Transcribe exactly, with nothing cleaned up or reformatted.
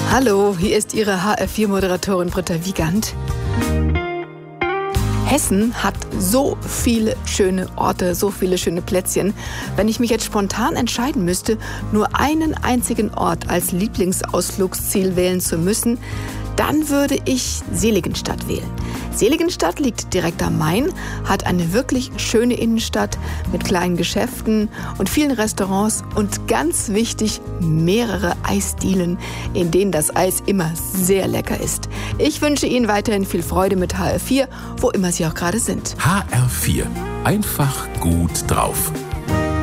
Hallo, hier ist Ihre H R vier Moderatorin Britta Wiegand. Hessen hat so viele schöne Orte, so viele schöne Plätzchen. Wenn ich mich jetzt spontan entscheiden müsste, nur einen einzigen Ort als Lieblingsausflugsziel wählen zu müssen, dann würde ich Seligenstadt wählen. Seligenstadt liegt direkt am Main, hat eine wirklich schöne Innenstadt mit kleinen Geschäften und vielen Restaurants und ganz wichtig, mehrere Eisdielen, in denen das Eis immer sehr lecker ist. Ich wünsche Ihnen weiterhin viel Freude mit H R vier, wo immer Sie auch gerade sind. H R vier. Einfach gut drauf.